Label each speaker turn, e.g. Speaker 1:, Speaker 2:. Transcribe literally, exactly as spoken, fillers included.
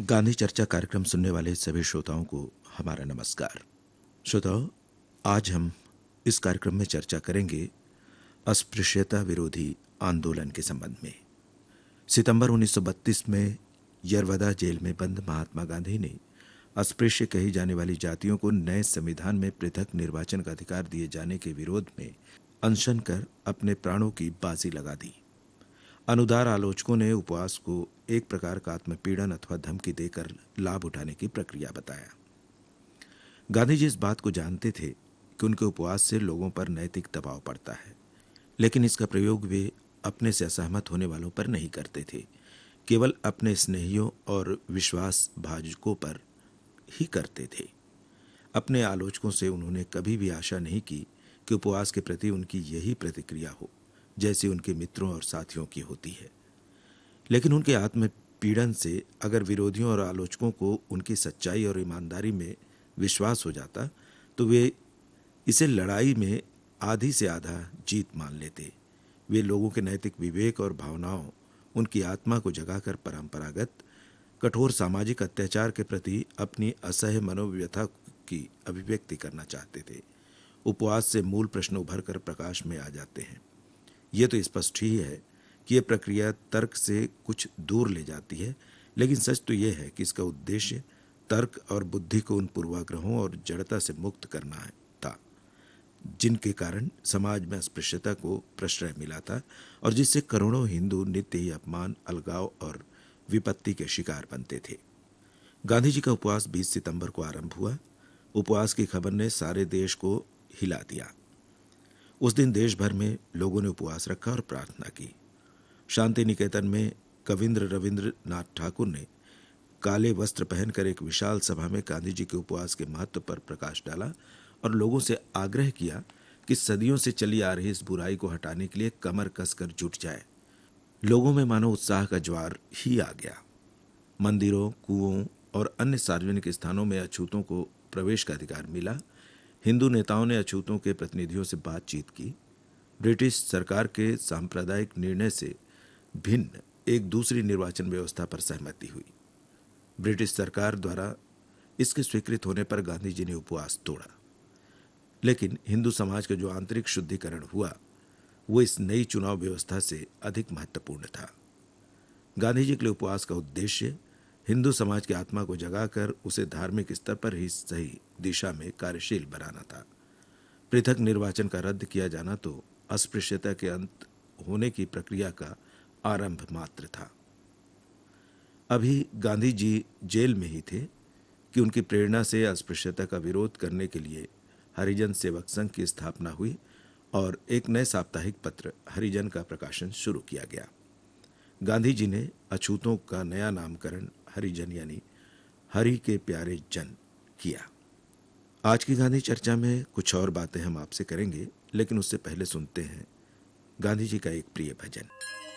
Speaker 1: गांधी चर्चा कार्यक्रम सुनने वाले सभी श्रोताओं को हमारा नमस्कार। श्रोताओं, आज हम इस कार्यक्रम में चर्चा करेंगे अस्पृश्यता विरोधी आंदोलन के संबंध में। सितंबर उन्नीस सौ बत्तीस में यरवदा जेल में बंद महात्मा गांधी ने अस्पृश्य कही जाने वाली जातियों को नए संविधान में पृथक निर्वाचन का अधिकार दिए जाने के विरोध में अनशन कर अपने प्राणों की बाजी लगा दी। अनुदार आलोचकों ने उपवास को एक प्रकार का आत्मपीड़न अथवा धमकी देकर लाभ उठाने की प्रक्रिया बताया। गांधी जी इस बात को जानते थे कि उनके उपवास से लोगों पर नैतिक दबाव पड़ता है, लेकिन इसका प्रयोग वे अपने से असहमत होने वालों पर नहीं करते थे, केवल अपने स्नेहियों और विश्वास भाजकों पर ही करते थे। अपने आलोचकों से उन्होंने कभी भी आशा नहीं की कि उपवास के प्रति उनकी यही प्रतिक्रिया हो जैसी उनके मित्रों और साथियों की होती है। लेकिन उनके आत्मपीड़न से अगर विरोधियों और आलोचकों को उनकी सच्चाई और ईमानदारी में विश्वास हो जाता तो वे इसे लड़ाई में आधी से आधा जीत मान लेते। वे लोगों के नैतिक विवेक और भावनाओं, उनकी आत्मा को जगाकर परंपरागत कठोर सामाजिक अत्याचार के प्रति अपनी असह्य मनोव्यथा की अभिव्यक्ति करना चाहते थे। उपवास से मूल प्रश्न उभर कर प्रकाश में आ जाते हैं। ये तो स्पष्ट ही है कि यह प्रक्रिया तर्क से कुछ दूर ले जाती है, लेकिन सच तो यह है कि इसका उद्देश्य तर्क और बुद्धि को उन पूर्वाग्रहों और जड़ता से मुक्त करना है था जिनके कारण समाज में अस्पृश्यता को प्रश्रय मिला था और जिससे करोड़ों हिंदू नित्य ही अपमान, अलगाव और विपत्ति के शिकार बनते थे। गांधी जी का उपवास बीस सितंबर को आरंभ हुआ। उपवास की खबर ने सारे देश को हिला दिया। उस दिन देश भर में लोगों ने उपवास रखा और प्रार्थना की। शांति निकेतन में कविंद्र रविंद्रनाथ ठाकुर ने काले वस्त्र पहनकर एक विशाल सभा में गांधी जी के उपवास के महत्व पर प्रकाश डाला और लोगों से आग्रह किया कि सदियों से चली आ रही इस बुराई को हटाने के लिए कमर कसकर जुट जाए। लोगों में मानो उत्साह का ज्वार ही आ गया। मंदिरों, कुओं और अन्य सार्वजनिक स्थानों में अछूतों को प्रवेश का अधिकार मिला। हिंदू नेताओं ने अछूतों के प्रतिनिधियों से बातचीत की। ब्रिटिश सरकार के सांप्रदायिक निर्णय से भिन्न एक दूसरी निर्वाचन व्यवस्था पर सहमति हुई। ब्रिटिश सरकार द्वारा इसके स्वीकृत होने पर गांधी जी ने उपवास तोड़ा, लेकिन हिंदू समाज का जो आंतरिक शुद्धिकरण हुआ वो इस नई चुनाव व्यवस्था से अधिक महत्वपूर्ण था। गांधी जी के लिए उपवास का उद्देश्य हिंदू समाज की आत्मा को जगाकर उसे धार्मिक स्तर पर ही सही दिशा में कार्यशील बनाना था। पृथक निर्वाचन का रद्द किया जाना तो अस्पृश्यता के अंत होने की प्रक्रिया का आरंभ मात्र था। अभी गांधी जी जेल में ही थे कि उनकी प्रेरणा से अस्पृश्यता का विरोध करने के लिए हरिजन सेवक संघ की स्थापना हुई और एक नए साप्ताहिक पत्र हरिजन का प्रकाशन शुरू किया गया। गांधी जी ने अछूतों का नया नामकरण हरिजन यानी हरि के प्यारे जन किया। आज की गांधी चर्चा में कुछ और बातें हम आपसे करेंगे, लेकिन उससे पहले सुनते हैं गांधी जी का एक प्रिय भजन।